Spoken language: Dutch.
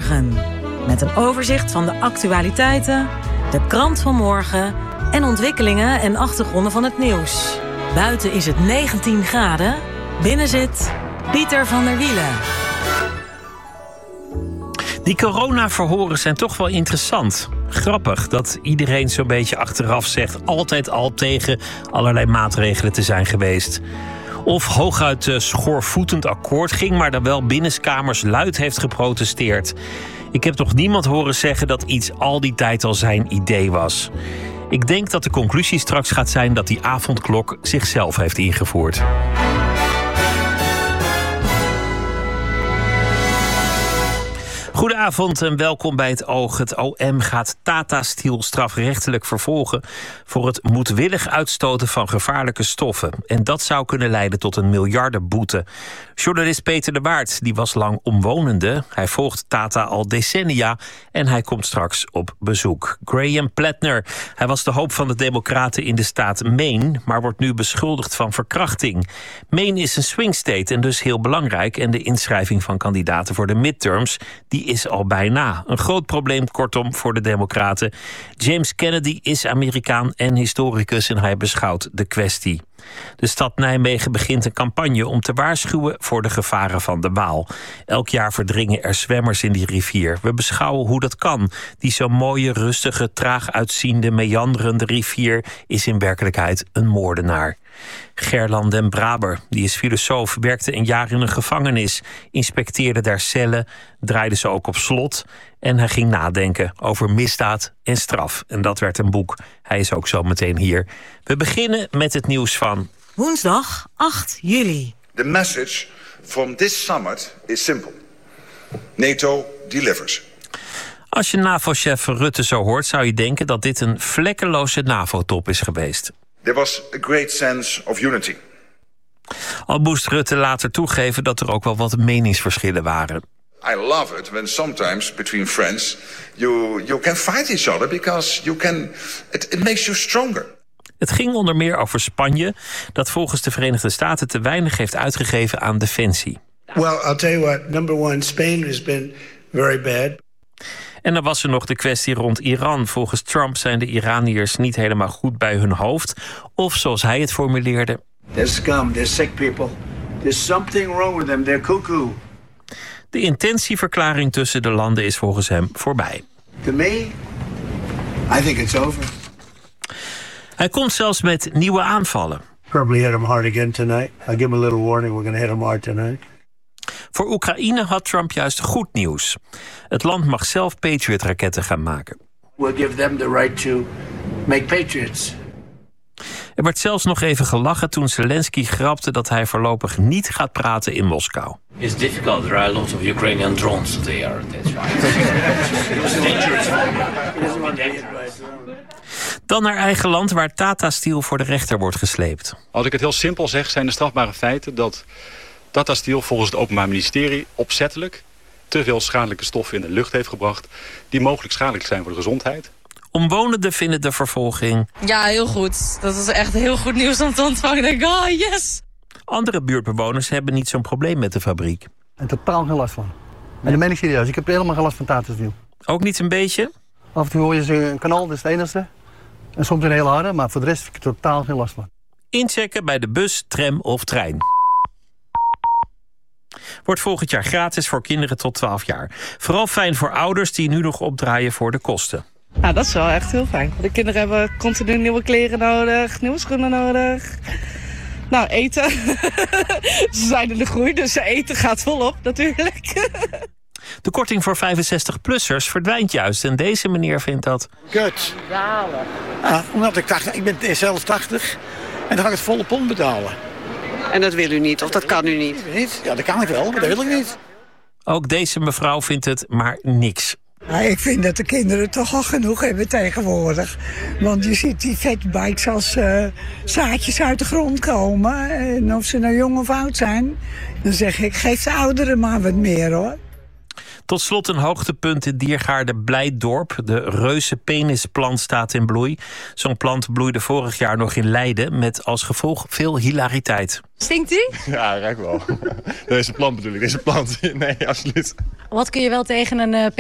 Goedemorgen. Met een overzicht van de actualiteiten, de krant van morgen en ontwikkelingen en achtergronden van het nieuws. Buiten is het 19 graden. Binnen zit Pieter van der Wielen. Die coronaverhoren zijn toch wel interessant. Grappig dat iedereen zo'n beetje achteraf zegt altijd al tegen allerlei maatregelen te zijn geweest. Of hooguit schoorvoetend akkoord ging, maar dan wel binnenskamers luid heeft geprotesteerd. Ik heb nog niemand horen zeggen dat iets al die tijd al zijn idee was. Ik denk dat de conclusie straks gaat zijn dat die avondklok zichzelf heeft ingevoerd. Goedenavond en welkom bij Het Oog. Het OM gaat Tata Steel strafrechtelijk vervolgen voor het moedwillig uitstoten van gevaarlijke stoffen. En dat zou kunnen leiden tot een miljardenboete. Journalist Peter de Waard die was lang omwonende. Hij volgt Tata al decennia en hij komt straks op bezoek. Graham Plattner, hij was de hoop van de Democraten in de staat Maine, maar wordt nu beschuldigd van verkrachting. Maine is een swing state en dus heel belangrijk. En de inschrijving van kandidaten voor de midterms, die is al bijna. Een groot probleem kortom voor de Democraten. James Kennedy is Amerikaan en historicus en hij beschouwt de kwestie. De stad Nijmegen begint een campagne om te waarschuwen voor de gevaren van de Waal. Elk jaar verdringen er zwemmers in die rivier. We beschouwen hoe dat kan. Die zo mooie, rustige, traag uitziende, meanderende rivier is in werkelijkheid een moordenaar. Gerland den Braber, die is filosoof, werkte een jaar in een gevangenis, inspecteerde daar cellen, draaide ze ook op slot en hij ging nadenken over misdaad en straf. En dat werd een boek. Hij is ook zo meteen hier. We beginnen met het nieuws van Woensdag 8 juli. The message from this summit is simple. NATO delivers. Als je NAVO-chef Rutte zo hoort, zou je denken dat dit een vlekkeloze NAVO-top is geweest. There was a great sense of unity. Al moest Rutte later toegeven dat er ook wel wat meningsverschillen waren. I love it when sometimes between friends you can fight each other because it makes you stronger. Het ging onder meer over Spanje, dat volgens de Verenigde Staten te weinig heeft uitgegeven aan defensie. Well, I'll tell you what, number one, Spain has been very bad. En dan was er nog de kwestie rond Iran. Volgens Trump zijn de Iraniërs niet helemaal goed bij hun hoofd. Of zoals hij het formuleerde: They're scum, they're sick people. There's something wrong with them, they're cuckoo. De intentieverklaring tussen de landen is volgens hem voorbij. To me, I think it's over. Hij komt zelfs met nieuwe aanvallen. Probably hit them hard again tonight. I'll give them a little warning, we're going to hit them hard tonight. Voor Oekraïne had Trump juist goed nieuws. Het land mag zelf Patriot-raketten gaan maken. We'll give them the right to make Patriots. Er werd zelfs nog even gelachen toen Zelensky grapte dat hij voorlopig niet gaat praten in Moskou. It's difficult. There are a lot of Ukrainian drones there. That's right. Dan naar eigen land waar Tata Steel voor de rechter wordt gesleept. Als ik het heel simpel zeg, zijn de strafbare feiten dat Tata Steel volgens het Openbaar Ministerie opzettelijk te veel schadelijke stoffen in de lucht heeft gebracht die mogelijk schadelijk zijn voor de gezondheid. Omwonenden vinden de vervolging... Ja, heel goed. Dat is echt heel goed nieuws om te ontvangen. Ik denk, oh yes! Andere buurtbewoners hebben niet zo'n probleem met de fabriek. En totaal geen last van. En dat meen ik serieus. Ik heb helemaal geen last van Tata Steel. Ook niet een beetje? Af en toe hoor je ze een kanaal, dat is het enigste. En soms een hele harde, maar voor de rest heb ik er totaal geen last van. Inchecken bij de bus, tram of trein. Wordt volgend jaar gratis voor kinderen tot 12 jaar. Vooral fijn voor ouders die nu nog opdraaien voor de kosten. Nou, dat is wel echt heel fijn. De kinderen hebben continu nieuwe kleren nodig, nieuwe schoenen nodig. Nou, eten. Ze zijn in de groei, dus eten gaat volop natuurlijk. De korting voor 65-plussers verdwijnt juist. En deze meneer vindt dat... Kut. Omdat ik ben zelf 80 en dan ga ik het volle pond betalen. En dat wil u niet, of dat kan u niet? Ja, dat kan ik wel, maar dat wil ik niet. Ook deze mevrouw vindt het maar niks. Ja, ik vind dat de kinderen toch al genoeg hebben tegenwoordig. Want je ziet die fatbikes als zaadjes uit de grond komen. En of ze nou jong of oud zijn, dan zeg ik, geef de ouderen maar wat meer hoor. Tot slot een hoogtepunt in Diergaarde Blijdorp. De reuze penisplant staat in bloei. Zo'n plant bloeide vorig jaar nog in Leiden met als gevolg veel hilariteit. Stinkt die? Ja, ruikt wel. Deze plant bedoel ik, deze plant. Nee, absoluut. Wat kun je wel tegen een